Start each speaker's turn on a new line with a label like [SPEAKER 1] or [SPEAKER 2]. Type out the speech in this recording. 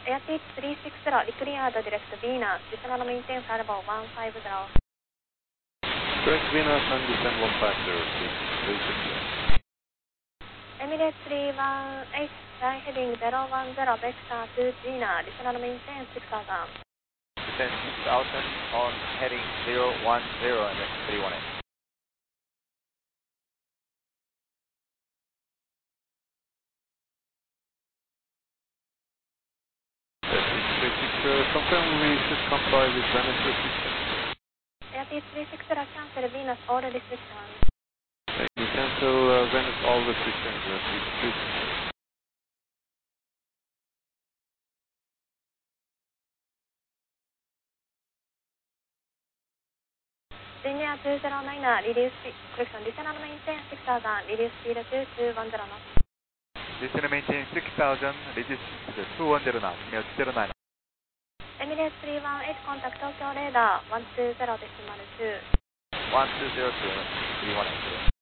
[SPEAKER 1] Airspeed 360, decleared direct Venus, descend and maintain flight level 150.
[SPEAKER 2] Direct Venus and descend 150,
[SPEAKER 1] Emirates 318, fly heading 010, vector to Gina, descend and maintain 6000.
[SPEAKER 3] Descend 6000 on heading 010 and then 318.
[SPEAKER 2] Confirm we should comply with Venus restriction.
[SPEAKER 1] Airspeed 360, cancel Venus all restrictions.
[SPEAKER 2] We cancel Venus all restrictions.
[SPEAKER 1] Linear 209, reduce speed, correction, descend and maintain 6000, reduce speed to 210 knots.
[SPEAKER 3] Descend and maintain 6000, reduce to 210 knots, 209.
[SPEAKER 1] Emirates 318, contact Tokyo radar 120.2.
[SPEAKER 3] 120 to 318.